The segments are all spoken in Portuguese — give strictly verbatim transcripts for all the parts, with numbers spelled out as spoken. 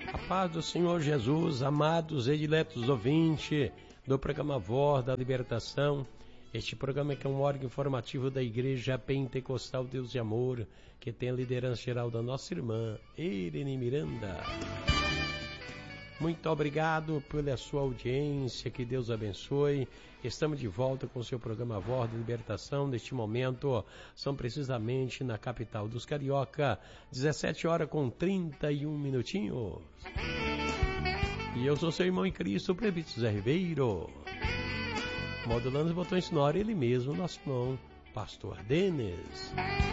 A paz do Senhor Jesus, amados e diletos ouvintes do programa Voz da Libertação. Este programa que é um órgão informativo da Igreja Pentecostal Deus de Amor, que tem a liderança geral da nossa irmã Irene Miranda. Muito obrigado pela sua audiência, que Deus abençoe. Estamos de volta com o seu programa Voz da Libertação. Neste momento, são precisamente na capital dos Carioca, dezessete horas com trinta e um minutinhos. E eu sou seu irmão em Cristo, o Presbítero Zé Ribeiro. Modulando os botões sonoros, ele mesmo, nosso irmão, Pastor Denis.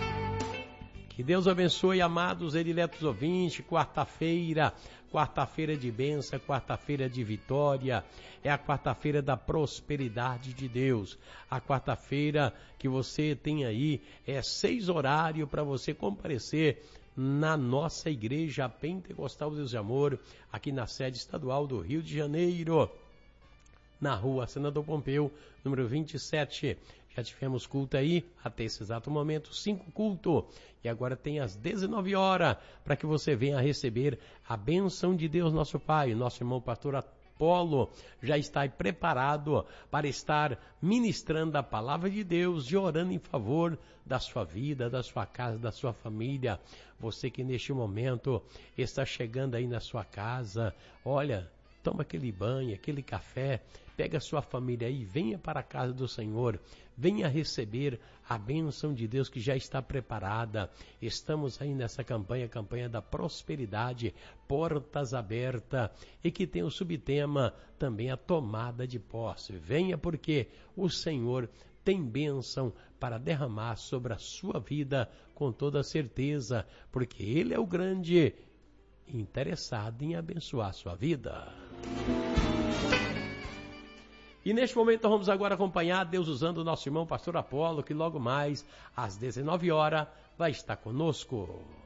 Que Deus abençoe, amados e diletos ouvintes. Quarta-feira, quarta-feira de bênção, quarta-feira de vitória. É a quarta-feira da prosperidade de Deus. A quarta-feira que você tem aí é seis horários para você comparecer na nossa Igreja Pentecostal Deus de Amor, aqui na sede estadual do Rio de Janeiro, na rua Senador Pompeu, número vinte e sete. Já tivemos culto aí, até esse exato momento, cinco cultos. E agora tem às dezenove horas, para que você venha receber a bênção de Deus, nosso Pai. Nosso irmão pastor Apolo já está aí preparado para estar ministrando a palavra de Deus e orando em favor da sua vida, da sua casa, da sua família. Você que neste momento está chegando aí na sua casa, olha, toma aquele banho, aquele café, pega a sua família aí, venha para a casa do Senhor, venha receber a bênção de Deus que já está preparada. Estamos aí nessa campanha, campanha da prosperidade, portas abertas, e que tem o subtema também a tomada de posse. Venha porque o Senhor tem bênção para derramar sobre a sua vida com toda certeza, porque Ele é o grande interessado em abençoar a sua vida. E neste momento vamos agora acompanhar Deus usando o nosso irmão pastor Apolo, que logo mais às dezenove horas vai estar conosco.